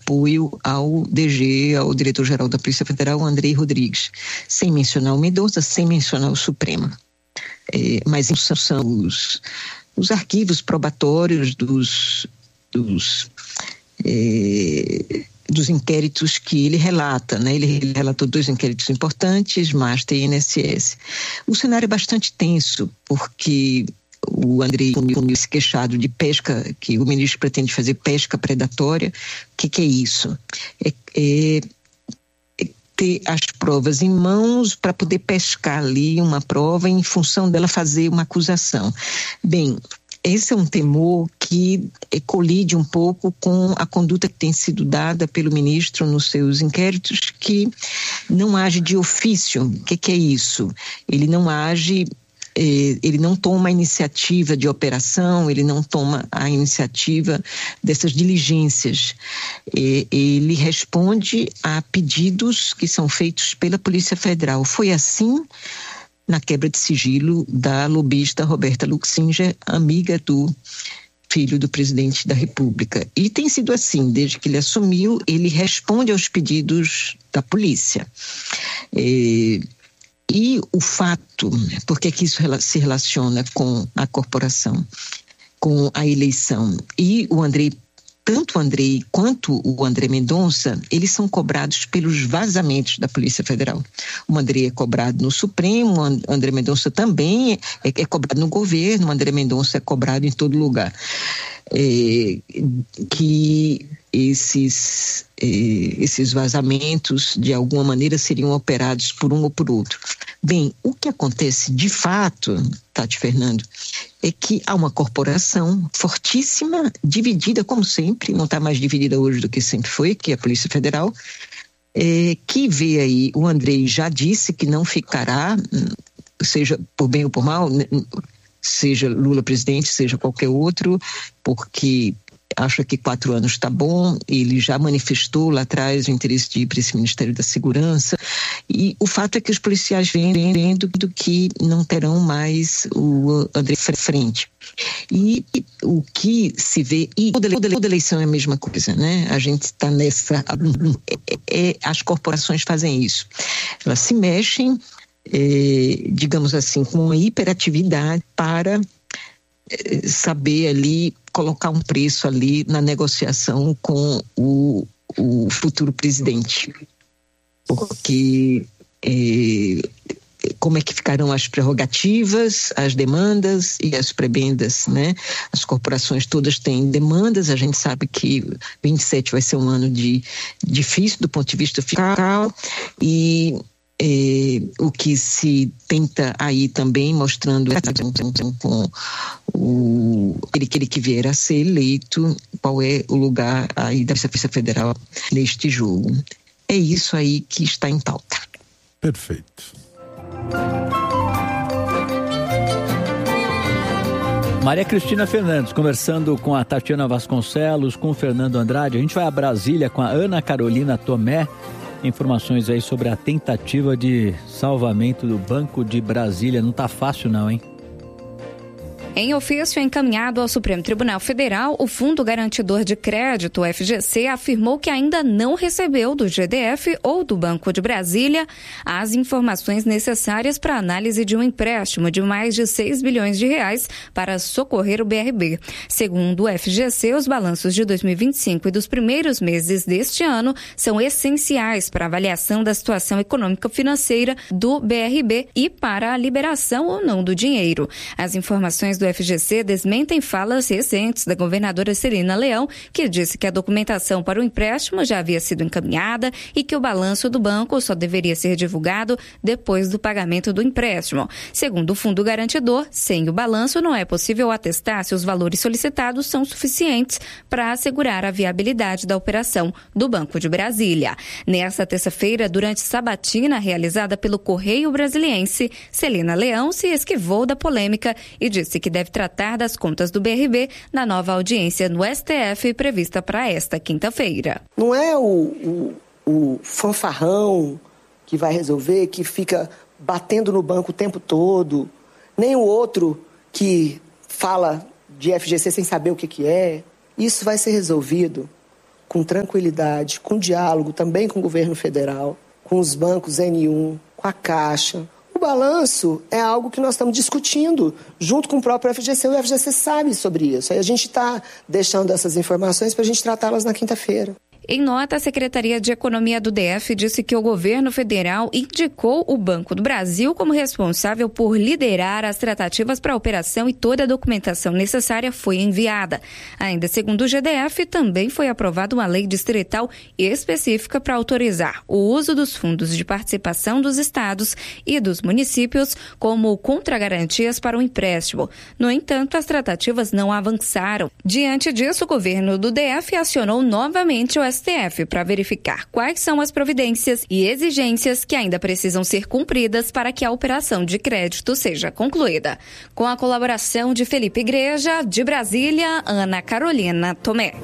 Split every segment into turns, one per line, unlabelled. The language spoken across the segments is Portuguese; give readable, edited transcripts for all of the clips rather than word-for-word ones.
apoio ao DG, ao diretor-geral da Polícia Federal, Andrei Rodrigues, sem mencionar o Mendonça, sem mencionar o Supremo. Mas são os arquivos probatórios dos inquéritos que ele relata, né? Ele relatou 2 inquéritos importantes, Master e INSS. O cenário é bastante tenso, porque o Andrei se queixado de pesca, que o ministro pretende fazer pesca predatória. O que é isso? É ter as provas em mãos para poder pescar ali uma prova em função dela fazer uma acusação. Bem, esse é um temor que colide um pouco com a conduta que tem sido dada pelo ministro nos seus inquéritos, que não age de ofício. O que é isso? Ele não age, ele não toma a iniciativa de operação, ele não toma a iniciativa dessas diligências. Ele responde a pedidos que são feitos pela Polícia Federal. Foi assim na quebra de sigilo da lobista Roberta Luxinger, amiga do filho do presidente da República. E tem sido assim, desde que ele assumiu, ele responde aos pedidos da polícia. E o fato, por que isso se relaciona com a corporação, com a eleição? E o Andrei, tanto o Andrei quanto o André Mendonça, eles são cobrados pelos vazamentos da Polícia Federal. O Andrei é cobrado no Supremo, o André Mendonça também é cobrado no governo, o André Mendonça é cobrado em todo lugar. Que esses vazamentos, de alguma maneira, seriam operados por um ou por outro. Bem, o que acontece de fato, Tati Fernando, é que há uma corporação fortíssima, dividida como sempre, não está mais dividida hoje do que sempre foi, que é a Polícia Federal, que vê aí, o Andrei já disse que não ficará, seja por bem ou por mal, seja Lula presidente, seja qualquer outro, porque acha que 4 anos está bom. Ele já manifestou lá atrás o interesse de ir para esse Ministério da Segurança, e o fato é que os policiais vêm vendo que não terão mais o André frente. E o que se vê, e toda eleição é a mesma coisa, né? A gente está nessa, as corporações fazem isso, elas se mexem, digamos assim, com uma hiperatividade para saber ali colocar um preço ali na negociação com o futuro presidente, porque como é que ficarão as prerrogativas, as demandas e as prebendas, né? As corporações todas têm demandas, a gente sabe que 27 vai ser um ano difícil do ponto de vista fiscal, e o que se tenta aí também, mostrando com aquele que vier a ser eleito, qual é o lugar aí da Polícia Federal neste jogo. É isso aí que está em pauta.
Perfeito.
Maria Cristina Fernandes, conversando com a Tatiana Vasconcelos, com o Fernando Andrade. A gente vai a Brasília com a Ana Carolina Tomé. Informações aí sobre a tentativa de salvamento do Banco de Brasília. Não tá fácil não, hein?
Em ofício encaminhado ao Supremo Tribunal Federal, o Fundo Garantidor de Crédito, o FGC, afirmou que ainda não recebeu do GDF ou do Banco de Brasília as informações necessárias para a análise de um empréstimo de mais de 6 bilhões de reais para socorrer o BRB. Segundo o FGC, os balanços de 2025 e dos primeiros meses deste ano são essenciais para a avaliação da situação econômico-financeira do BRB e para a liberação ou não do dinheiro. As informações do FGC desmentem falas recentes da governadora Celina Leão, que disse que a documentação para o empréstimo já havia sido encaminhada e que o balanço do banco só deveria ser divulgado depois do pagamento do empréstimo. Segundo o Fundo Garantidor, sem o balanço não é possível atestar se os valores solicitados são suficientes para assegurar a viabilidade da operação do Banco de Brasília. Nesta terça-feira, durante sabatina realizada pelo Correio Brasiliense, Celina Leão se esquivou da polêmica e disse que deve tratar das contas do BRB na nova audiência no STF prevista para esta quinta-feira.
Não é o fanfarrão que vai resolver, que fica batendo no banco o tempo todo, nem o outro que fala de FGC sem saber o que é. Isso vai ser resolvido com tranquilidade, com diálogo também com o governo federal, com os bancos N1, com a Caixa. O balanço é algo que nós estamos discutindo junto com o próprio FGC. O FGC sabe sobre isso. Aí a gente está deixando essas informações para a gente tratá-las na quinta-feira.
Em nota, a Secretaria de Economia do DF disse que o governo federal indicou o Banco do Brasil como responsável por liderar as tratativas para a operação e toda a documentação necessária foi enviada. Ainda segundo o GDF, também foi aprovada uma lei distrital específica para autorizar o uso dos fundos de participação dos estados e dos municípios como contragarantias para o empréstimo. No entanto, as tratativas não avançaram. Diante disso, o governo do DF acionou novamente o STF para verificar quais são as providências e exigências que ainda precisam ser cumpridas para que a operação de crédito seja concluída. Com a colaboração de Felipe Igreja, de Brasília, Ana Carolina Tomé.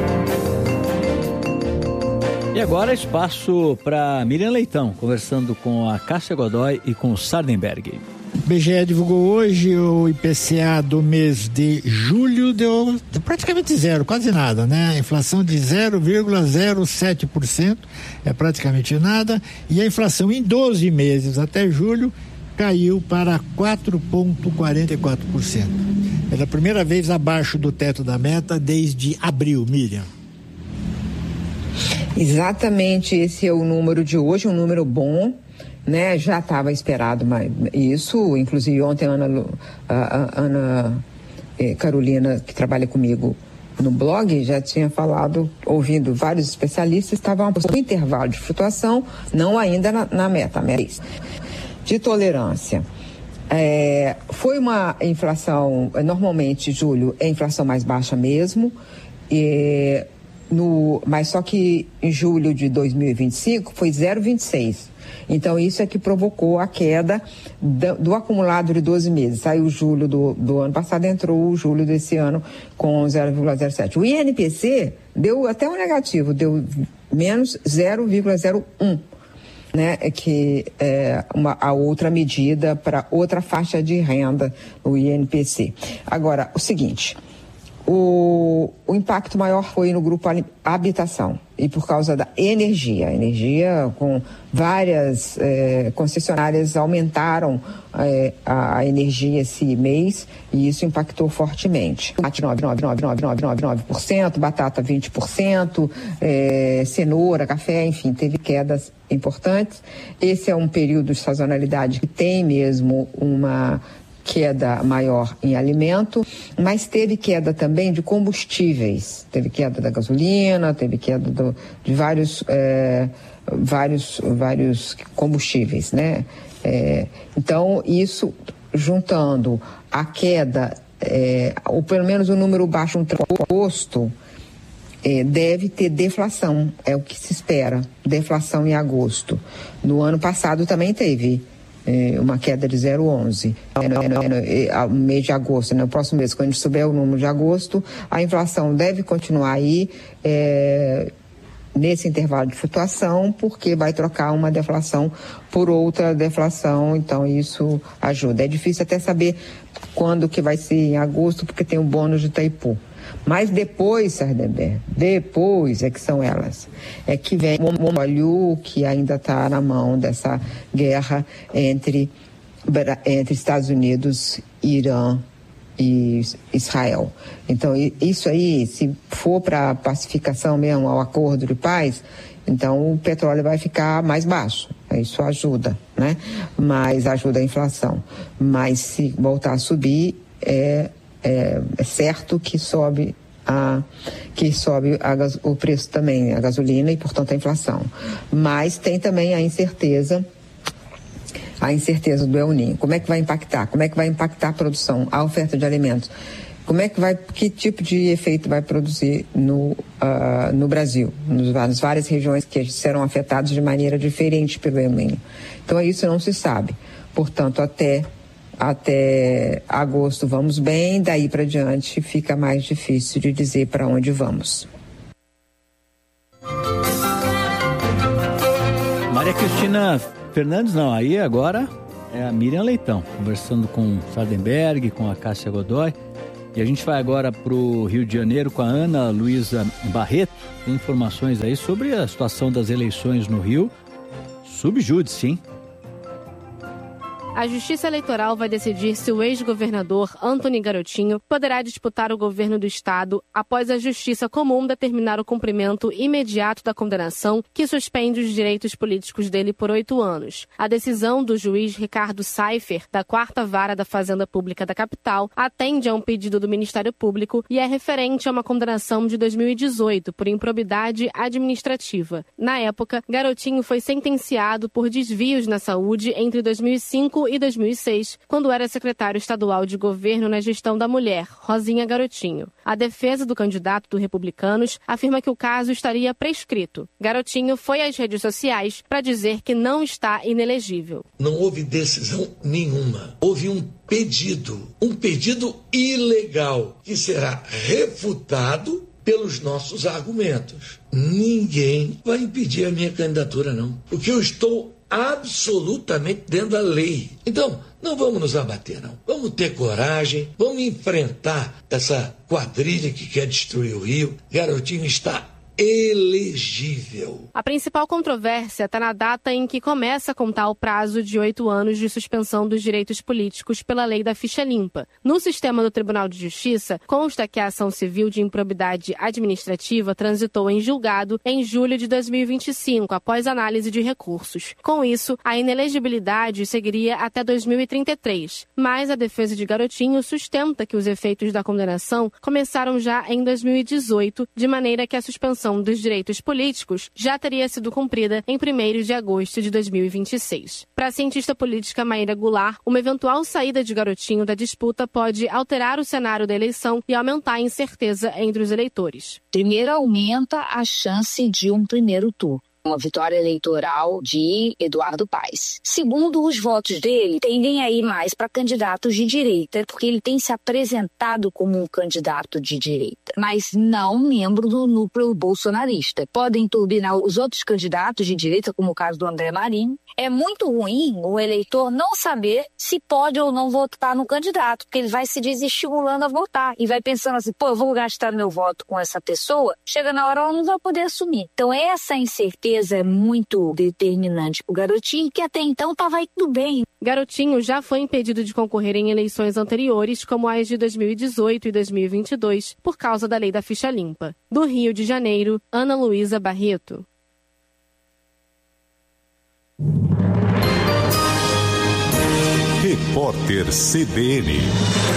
E agora espaço para Miriam Leitão, conversando com a Cássia Godoy e com o Sardenberg.
O IBGE divulgou hoje o IPCA do mês de julho, deu praticamente zero, quase nada, né? A inflação de 0,07%, é praticamente nada, e a inflação em 12 meses até julho caiu para 4,44%. É a primeira vez abaixo do teto da meta desde abril, Miriam.
Exatamente, esse é o número de hoje, um número bom, né? Já estava esperado, mas isso, inclusive ontem a Ana Carolina, que trabalha comigo no blog, já tinha falado, ouvindo vários especialistas, estava no intervalo de flutuação, não ainda na meta de tolerância. Foi uma inflação, normalmente julho é a inflação mais baixa mesmo, mas só que em julho de 2025 foi 0,26. Então, isso é que provocou a queda do acumulado de 12 meses. Saiu julho do ano passado, entrou o julho desse ano com 0,07. O INPC deu até um negativo, deu menos 0,01, né? Que é a outra medida para outra faixa de renda, o INPC. Agora, o seguinte... O impacto maior foi no grupo habitação e por causa da energia. A energia, com várias concessionárias aumentaram a energia esse mês e isso impactou fortemente. Tomate 9,9%, batata 20%, cenoura, café, enfim, teve quedas importantes. Esse é um período de sazonalidade que tem mesmo uma queda maior em alimento, mas teve queda também de combustíveis, teve queda da gasolina, teve queda de vários combustíveis, né? Então, isso juntando a queda, ou pelo menos o número baixo no agosto, deve ter deflação, é o que se espera, deflação em agosto. No ano passado também teve uma queda de 0,11. No mês de agosto, no próximo mês, quando a gente souber o número de agosto, a inflação deve continuar aí nesse intervalo de flutuação, porque vai trocar uma deflação por outra deflação, então isso ajuda. É difícil até saber quando que vai ser em agosto, porque tem o bônus de Itaipu. Mas depois, Sardenberg, depois é que são elas. É que vem o óleo que ainda está na mão dessa guerra entre Estados Unidos, Irã e Israel. Então, isso aí, se for para pacificação mesmo, ao acordo de paz, então o petróleo vai ficar mais baixo. Isso ajuda, né? Mas ajuda a inflação. Mas se voltar a subir, é certo que sobe o preço também, a gasolina e, portanto, a inflação. Mas tem também a incerteza do El Niño. Como é que vai impactar? Como é que vai impactar a produção, a oferta de alimentos? Que tipo de efeito vai produzir no Brasil, nas várias regiões que serão afetadas de maneira diferente pelo El Niño? Então, isso não se sabe. Portanto, até agosto vamos bem, daí para diante fica mais difícil de dizer para onde vamos.
Maria Cristina Fernandes, não, aí agora é a Miriam Leitão, conversando com o Sardenberg, com a Cássia Godoy. E a gente vai agora para o Rio de Janeiro com a Ana Luísa Barreto, Tem informações aí sobre a situação das eleições no Rio. Subjúdice, hein?
A Justiça Eleitoral vai decidir se o ex-governador Antony Garotinho poderá disputar o governo do estado após a Justiça Comum determinar o cumprimento imediato da condenação que suspende os direitos políticos dele por 8 anos. A decisão do juiz Ricardo Seifer, da 4ª Vara da Fazenda Pública da capital, atende a um pedido do Ministério Público e é referente a uma condenação de 2018 por improbidade administrativa. Na época, Garotinho foi sentenciado por desvios na saúde entre 2005 e 2006, quando era secretário estadual de governo na gestão da mulher, Rosinha Garotinho. A defesa do candidato do Republicanos afirma que o caso estaria prescrito. Garotinho foi às redes sociais para dizer que não está inelegível.
Não houve decisão nenhuma. Houve um pedido ilegal, que será refutado pelos nossos argumentos. Ninguém vai impedir a minha candidatura, não. Porque eu estou absolutamente dentro da lei. Então, não vamos nos abater, não. Vamos ter coragem, vamos enfrentar essa quadrilha que quer destruir o Rio. Garotinho está elegível.
A principal controvérsia está na data em que começa a contar o prazo de 8 anos de suspensão dos direitos políticos pela lei da ficha limpa. No sistema do Tribunal de Justiça, consta que a ação civil de improbidade administrativa transitou em julgado em julho de 2025, após análise de recursos. Com isso, a inelegibilidade seguiria até 2033. Mas a defesa de Garotinho sustenta que os efeitos da condenação começaram já em 2018, de maneira que a suspensão dos direitos políticos já teria sido cumprida em 1º de agosto de 2026. Para a cientista política Maíra Goulart, uma eventual saída de Garotinho da disputa pode alterar o cenário da eleição e aumentar a incerteza entre os eleitores.
Primeiro, aumenta a chance de um primeiro turno. Uma vitória eleitoral de Eduardo Paes. Segundo, os votos dele tendem a ir mais para candidatos de direita, porque ele tem se apresentado como um candidato de direita, mas não membro do núcleo bolsonarista. Podem turbinar os outros candidatos de direita, como o caso do André Marinho. É muito ruim o eleitor não saber se pode ou não votar no candidato, porque ele vai se desestimulando a votar e vai pensando assim, eu vou gastar meu voto com essa pessoa, chega na hora ela não vai poder assumir. Então essa incerteza é muito determinante para o Garotinho, que até então estava indo bem.
Garotinho já foi impedido de concorrer em eleições anteriores, como as de 2018 e 2022, por causa da lei da ficha limpa. Do Rio de Janeiro, Ana Luísa Barreto.
Repórter CBN.